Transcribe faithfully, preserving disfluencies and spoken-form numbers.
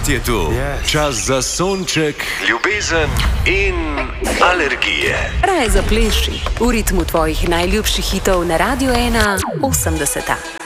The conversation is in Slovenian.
Spomlad je tu, yes. Čas za sonček, ljubezen in alergije. Raj zapleši v ritmu tvojih najljubših hitov na Radio ena osemdeseta.